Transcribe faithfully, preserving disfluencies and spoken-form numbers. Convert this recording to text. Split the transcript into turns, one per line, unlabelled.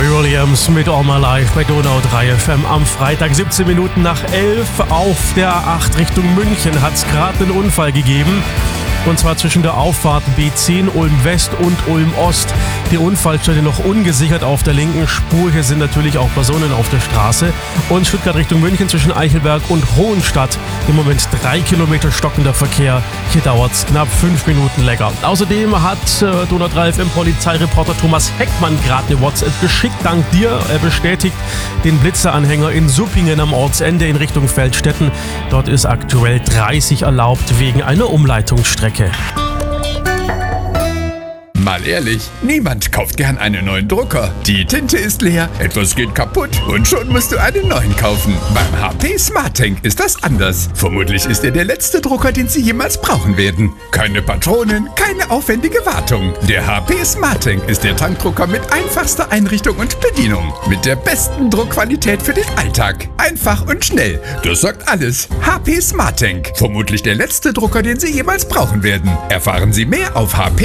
Robbie Williams mit All My Life bei Donau drei F M am Freitag, siebzehn Minuten nach elf. Auf der A acht Richtung München hat es gerade einen Unfall gegeben. Und zwar zwischen der Auffahrt B zehn Ulm West und Ulm Ost. Die Unfallstelle noch ungesichert auf der linken Spur. Hier sind natürlich auch Personen auf der Straße. Und Stuttgart Richtung München zwischen Eichelberg und Hohenstadt. Im Moment drei Kilometer stockender Verkehr. Hier dauert es knapp fünf Minuten länger. Außerdem hat äh, Donau drei F M Polizeireporter Thomas Heckmann gerade eine WhatsApp geschickt. Dank dir. Er bestätigt den Blitzeranhänger in Suppingen am Ortsende in Richtung Feldstetten. Dort ist aktuell dreißig erlaubt wegen einer Umleitungsstrecke.
Mal ehrlich, niemand kauft gern einen neuen Drucker. Die Tinte ist leer, etwas geht kaputt und schon musst du einen neuen kaufen. Beim H P SmartTank ist das anders. Vermutlich ist er der letzte Drucker, den Sie jemals brauchen werden. Keine Patronen, keine aufwendige Wartung. Der H P SmartTank ist der Tankdrucker mit einfachster Einrichtung und Bedienung. Mit der besten Druckqualität für den Alltag. Einfach und schnell. Das sagt alles. H P SmartTank. Vermutlich der letzte Drucker, den Sie jemals brauchen werden. Erfahren Sie mehr auf H P